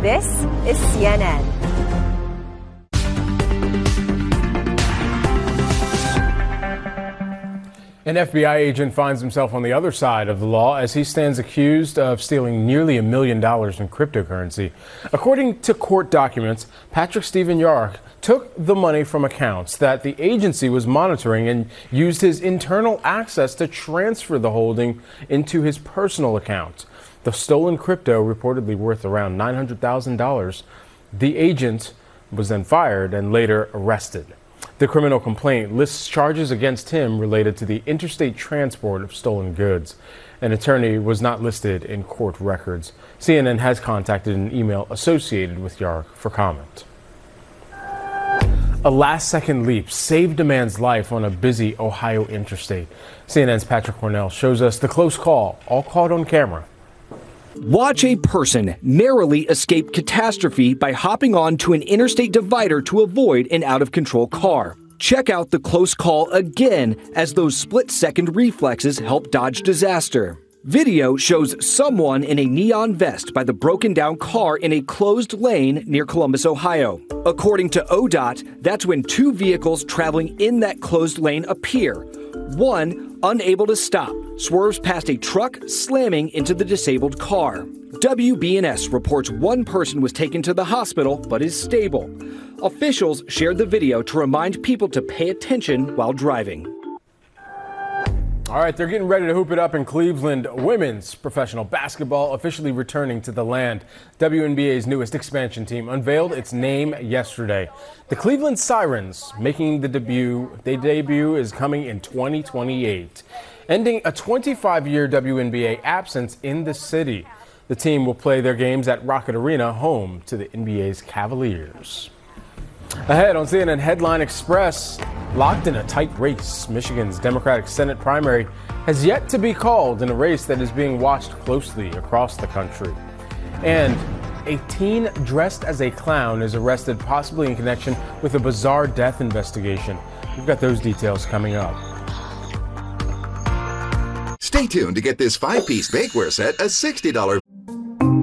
This is CNN. An FBI agent finds himself on the other side of the law as he stands accused of stealing nearly $1 million in cryptocurrency. According to court documents, Patrick Stephen Yark took the money from accounts that the agency was monitoring and used his internal access to transfer the holding into his personal account. The stolen crypto, reportedly worth around $900,000. The agent was then fired and later arrested. The criminal complaint lists charges against him related to the interstate transport of stolen goods. An attorney was not listed in court records. CNN has contacted an email associated with Yark for comment. A last-second leap saved a man's life on a busy Ohio interstate. CNN's Patrick Cornell shows us the close call, all caught on camera. Watch a person narrowly escape catastrophe by hopping onto an interstate divider to avoid an out-of-control car. Check out the close call again as those split-second reflexes help dodge disaster. Video shows someone in a neon vest by the broken-down car in a closed lane near Columbus, Ohio. According to ODOT, that's when two vehicles traveling in that closed lane appear. One, unable to stop, swerves past a truck, slamming into the disabled car. WBNS reports one person was taken to the hospital but is stable. Officials shared the video to remind people to pay attention while driving. All right, they're getting ready to hoop it up in Cleveland. Women's professional basketball officially returning to the land. WNBA's newest expansion team unveiled its name yesterday. The Cleveland Sirens making the debut. Their debut is coming in 2028, ending a 25-year WNBA absence in the city. The team will play their games at Rocket Arena, home to the NBA's Cavaliers. Ahead on CNN Headline Express, locked in a tight race. Michigan's Democratic Senate primary has yet to be called in a race that is being watched closely across the country. And a teen dressed as a clown is arrested, possibly in connection with a bizarre death investigation. We've got those details coming up. Stay tuned to get this 5-piece bakeware set, a $60